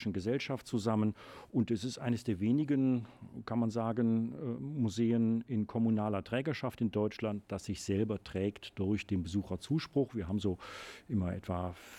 Gesellschaft zusammen und es ist eines der wenigen, kann man sagen, Museen in kommunaler Trägerschaft in Deutschland, das sich selber trägt durch den Besucherzuspruch. Wir haben so immer etwa